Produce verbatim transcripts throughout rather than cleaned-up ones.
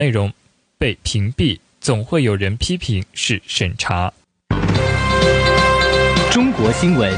内容被屏蔽，总会有人批评是审查。 中国新闻。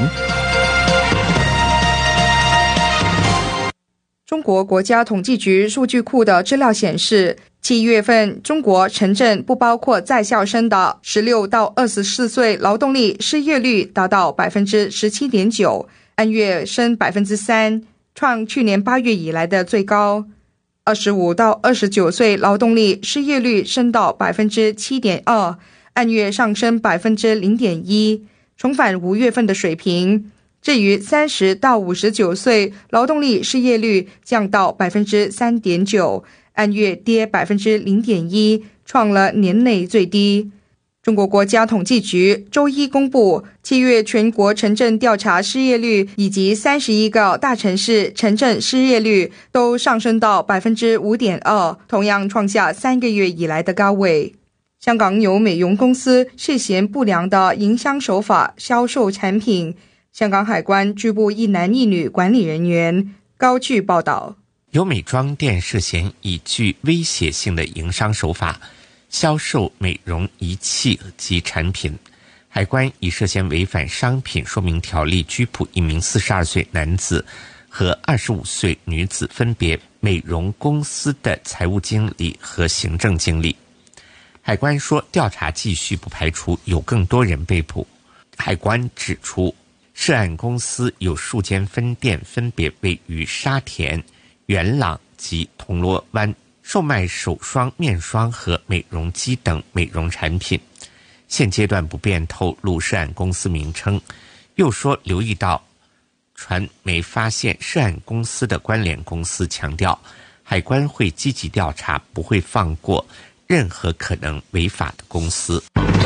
中国国家统计局数据库的资料显示，七月份中国城镇不包括在校生的十六到二十四岁劳动力失业率达到 百分之十七点九， 按月升 百分之三， 创去年八月以来的最高。二十五到二十九岁劳动力失业率升到 百分之七点二， 按月上升 百分之零点一， 重返五月份的水平。至于三十到五十九岁劳动力失业率降到 百分之三点九， 按月跌 百分之零点一， 创了年内最低。中国国家统计局周一公布，七月全国城镇调查失业率以及三十一个大城市城镇失业率都上升到 百分之五点二， 同样创下三个月以来的高位。香港有美容公司涉嫌不良的营商手法销售产品，香港海关拘捕一男一女管理人员。高炬报道， 有美妆店涉嫌以具威胁性的营商手法销售美容仪器及产品，海关以涉嫌违反商品说明条例拘捕一名四十二岁男子和二十五岁女子，分别美容公司的财务经理和行政经理。海关说，调查继续，不排除有更多人被捕。海关指出，涉案公司有数间分店，分别位于沙田、元朗及铜锣湾，售卖手霜、面霜和美容机等美容产品。现阶段不便透露涉案公司名称。又说留意到传媒发现涉案公司的关联公司，强调海关会积极调查，不会放过任何可能违法的公司。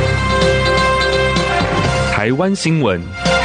台湾新闻。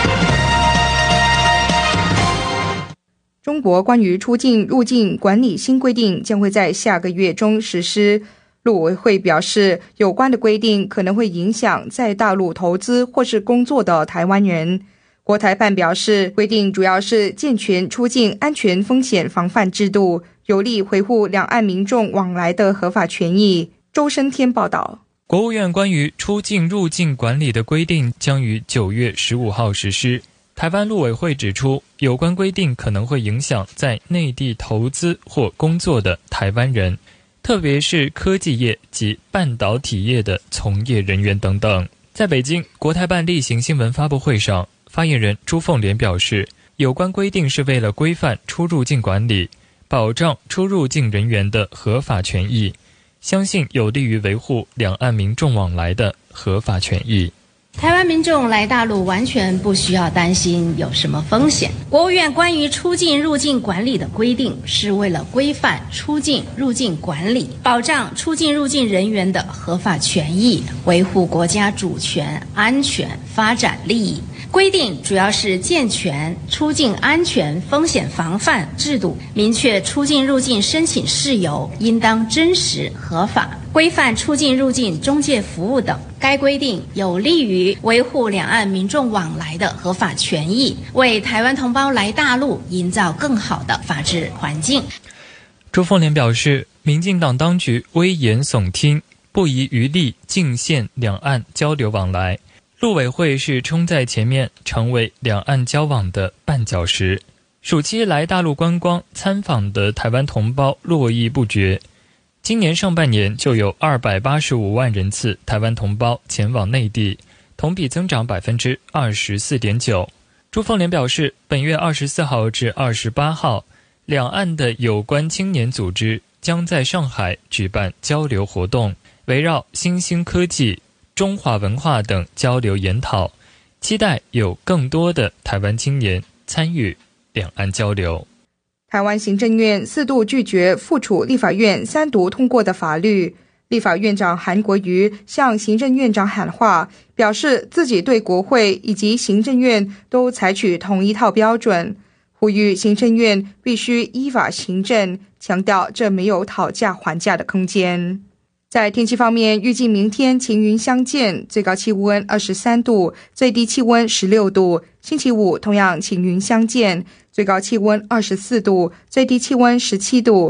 中国关于出境入境管理新规定将会在下个月中实施。陆委会表示，有关的规定可能会影响在大陆投资或是工作的台湾人。国台办表示，规定主要是健全出境安全风险防范制度，有力维护两岸民众往来的合法权益。周生天报道。 国务院关于出境入境管理的规定将于九月十五号实施。台湾陆委会指出，有关规定可能会影响在内地投资或工作的台湾人，特别是科技业及半导体业的从业人员等等。在北京，国台办例行新闻发布会上，发言人朱凤莲表示，有关规定是为了规范出入境管理，保障出入境人员的合法权益，相信有利于维护两岸民众往来的合法权益。 台湾民众来大陆完全不需要担心有什么风险。国务院关于出境入境管理的规定是为了规范出境入境管理，保障出境入境人员的合法权益，维护国家主权、安全、发展利益。规定主要是健全出境安全风险防范制度，明确出境入境申请事由应当真实合法，规范出境入境中介服务等。该规定有利于维护两岸民众往来的合法权益，为台湾同胞来大陆营造更好的法治环境。 朱凤莲表示，民进党当局危言耸听，不遗余力进限两岸交流往来。陆委会是冲在前面，成为两岸交往的绊脚石。暑期来大陆观光参访的台湾同胞络绎不绝，今年上半年就有二百八十五万人次台湾同胞前往内地，同比增长 百分之二十四点九。 朱凤莲表示，本月二十四号至二十八号，两岸的有关青年组织将在上海举办交流活动，围绕新兴科技、中华文化等交流研讨，期待有更多的台湾青年参与两岸交流。 台湾行政院四度拒绝复处立法院三读通过的法律，立法院长韩国瑜向行政院长喊话，表示自己对国会以及行政院都采取同一套标准，呼吁行政院必须依法行政，强调这没有讨价还价的空间。在天气方面，预计明天晴云相间，最高气温二十三度，最低气温十六度。星期五同样晴云相间，最高气温二十四度，最低气温十七度。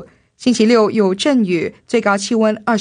星期六有阵雨，最高气温二